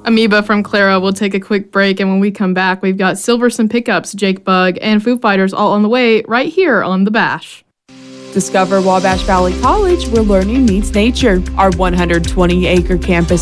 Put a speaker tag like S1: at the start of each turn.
S1: Amoeba from Clara will take a quick break, and when we come back, we've got Silverson Pickups, Jake Bugg, and Foo Fighters all on the way right here on The Bash.
S2: Discover Wabash Valley College, where learning meets nature. Our 120-acre campus